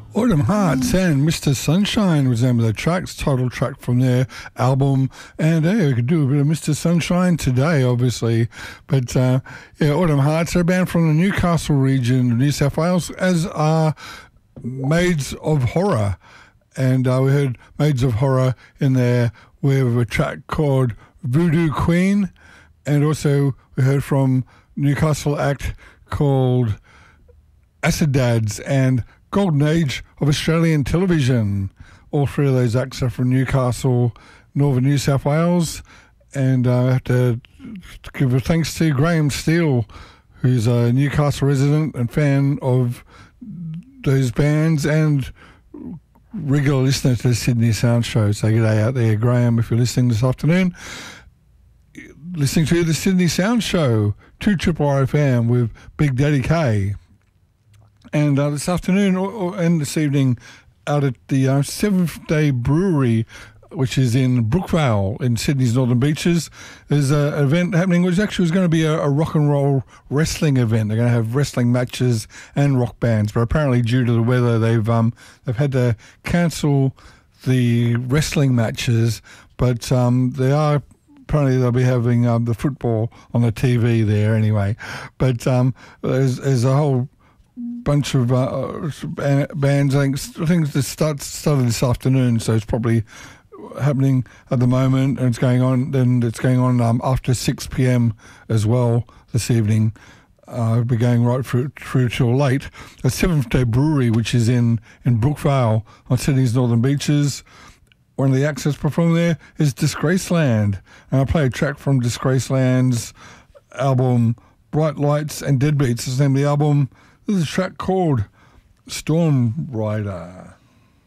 Autumn Hearts and Mr. Sunshine was the name of the track's title track from their album. And hey, we could do a bit of Mr. Sunshine today, obviously. But Autumn Hearts are a band from the Newcastle region of New South Wales, as are Maids of Horror. And we heard Maids of Horror in there with a track called Voodoo Queen. And also we heard from Newcastle act called Acid Dads and Golden Age of Australian Television. All three of those acts are from Newcastle, northern New South Wales. And I have to give a thanks to Graham Steele, who's a Newcastle resident and fan of those bands and regular listener to the Sydney Sound Show. So good day out there, Graham, if you're listening this afternoon. Listening to the Sydney Sound Show, 2RRFM with Big Daddy K. And this afternoon and this evening out at the Seventh Day Brewery, which is in Brookvale in Sydney's Northern Beaches, there's an event happening which actually was going to be a rock and roll wrestling event. They're going to have wrestling matches and rock bands, but apparently due to the weather they've had to cancel the wrestling matches, but apparently they'll be having the football on the TV there anyway. But there's a whole bunch of bands. I think it started this afternoon, so it's probably happening at the moment, and it's going on. Then it's going on after 6 p.m. as well this evening. We'll be going right through till late. The Seventh Day Brewery, which is in Brookvale on Sydney's Northern Beaches. One of the acts that's performing there is Disgraceland, and I'll play a track from Disgraceland's album Bright Lights and Deadbeats. Is the name of the album. This is a track called Storm Rider.